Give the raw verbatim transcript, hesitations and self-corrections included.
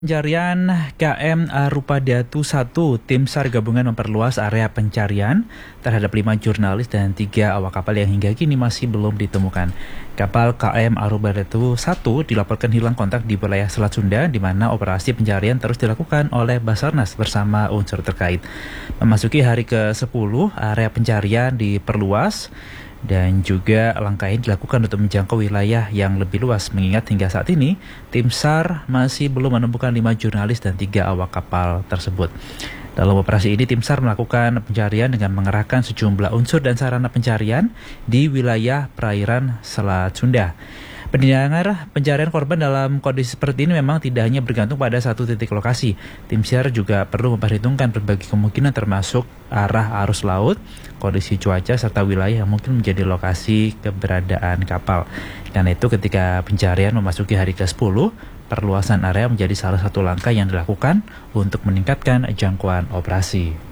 Pencarian K M Arupadatu satu, tim SAR gabungan memperluas area pencarian terhadap lima jurnalis dan tiga awak kapal yang hingga kini masih belum ditemukan. Kapal K M Arupadatu satu dilaporkan hilang kontak di wilayah Selat Sunda, di mana operasi pencarian terus dilakukan oleh Basarnas bersama unsur terkait. Memasuki hari ke sepuluh, area pencarian diperluas dan juga langkah ini dilakukan untuk menjangkau wilayah yang lebih luas, mengingat hingga saat ini tim SAR masih belum menemukan lima jurnalis dan tiga awak kapal tersebut. Dalam operasi ini tim SAR melakukan pencarian dengan mengerahkan sejumlah unsur dan sarana pencarian di wilayah perairan Selat Sunda. Pendengar, pencarian korban dalam kondisi seperti ini memang tidak hanya bergantung pada satu titik lokasi. Tim SAR juga perlu memperhitungkan berbagai kemungkinan termasuk arah arus laut, kondisi cuaca, serta wilayah yang mungkin menjadi lokasi keberadaan kapal. Karena itu ketika pencarian memasuki hari ke sepuluh, perluasan area menjadi salah satu langkah yang dilakukan untuk meningkatkan jangkauan operasi.